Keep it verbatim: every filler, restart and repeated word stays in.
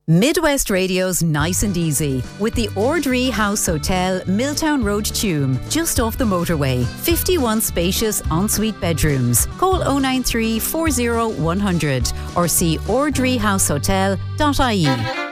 Midwest Radio's Nice and Easy with the Ordree House Hotel, Milltown Road, Tuam, just off the motorway. fifty-one spacious ensuite bedrooms. Call oh nine three, four oh, one hundred or see ordree house hotel dot I E.